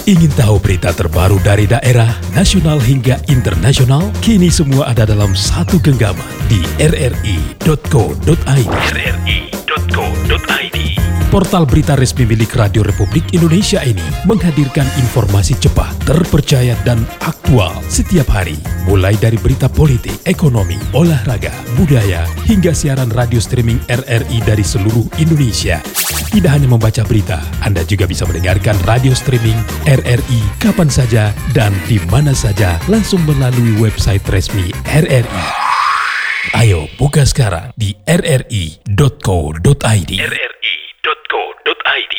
Ingin tahu berita terbaru dari daerah, nasional hingga internasional? Kini semua ada dalam satu genggaman di rri.co.id. rri.co.id. Portal berita resmi milik Radio Republik Indonesia ini menghadirkan informasi cepat, terpercaya dan aktual setiap hari. Mulai dari berita politik, ekonomi, olahraga, budaya, hingga siaran radio streaming RRI dari seluruh Indonesia. Tidak hanya membaca berita, Anda juga bisa mendengarkan radio streaming RRI kapan saja dan di mana saja langsung melalui website resmi RRI. Ayo buka sekarang di rri.co.id. rri.co.id.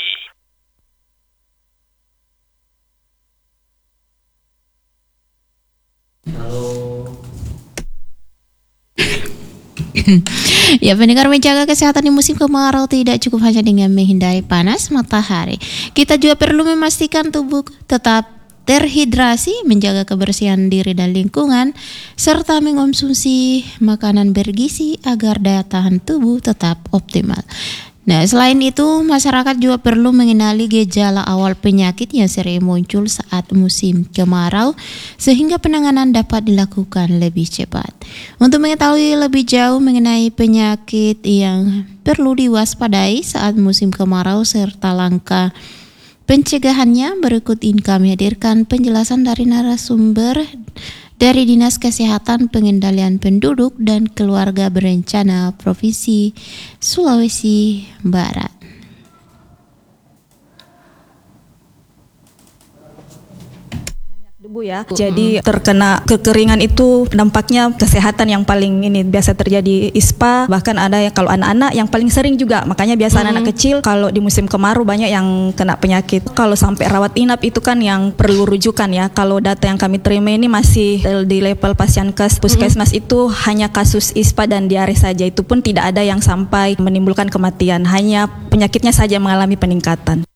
Ya, pendengar, menjaga kesehatan di musim kemarau tidak cukup hanya dengan menghindari panas matahari. Kita juga perlu memastikan tubuh tetap terhidrasi, menjaga kebersihan diri dan lingkungan, serta mengonsumsi makanan bergizi agar daya tahan tubuh tetap optimal. Nah, selain itu, masyarakat juga perlu mengenali gejala awal penyakit yang sering muncul saat musim kemarau, sehingga penanganan dapat dilakukan lebih cepat. Untuk mengetahui lebih jauh mengenai penyakit yang perlu diwaspadai saat musim kemarau serta langkah pencegahannya, berikut ini kami hadirkan penjelasan dari narasumber dari Dinas Kesehatan Pengendalian Penduduk dan Keluarga Berencana Provinsi Sulawesi Barat. Ya, jadi terkena kekeringan itu dampaknya kesehatan yang paling ini biasa terjadi ISPA, bahkan ada ya kalau anak-anak yang paling sering juga, makanya biasa anak-anak kecil kalau di musim kemarau banyak yang kena penyakit. Kalau sampai rawat inap itu kan yang perlu rujukan ya. Kalau data yang kami terima ini masih di level pasienkes puskesmas itu hanya kasus ISPA dan diare saja, itu pun tidak ada yang sampai menimbulkan kematian, hanya penyakitnya saja mengalami peningkatan.